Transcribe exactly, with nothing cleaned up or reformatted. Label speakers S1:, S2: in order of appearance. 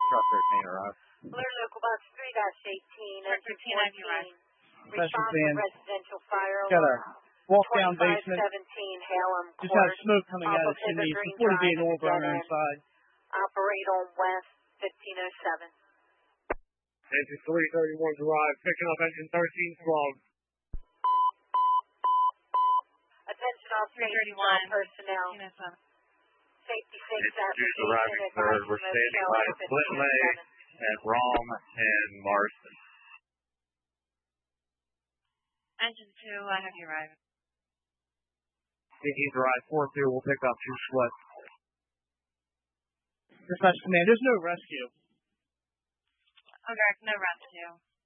S1: Truck thirteen arrived.
S2: Alert Local Box three dash eighteen, engine fourteen.
S3: Special
S2: Respond
S3: van.
S2: to residential fire
S3: Got a
S2: alarm.
S3: walk-down
S2: twenty-five
S3: basement.
S2: seventeen Hallam
S3: Just had
S2: Court.
S3: smoke coming
S2: off
S3: out of
S2: of
S3: the chimneys.
S2: Evergreen
S3: Before to be an
S2: Drive
S3: oil
S2: at the dead
S3: burner
S2: end.
S3: inside.
S2: Operate on West fifteen oh seven.
S4: Engine three thirty-one's arrived, picking up engine thirteen Slug.
S2: Attention all station all personnel. Safety six
S1: Introduce
S2: application
S1: arriving third. We're standing by Flint Lake at Rom and Marston.
S5: Engine two, I have you arriving.
S1: He's arrived four two. We'll pick up two split.
S3: Dispatch command, there's no rescue.
S5: Okay, no rescue.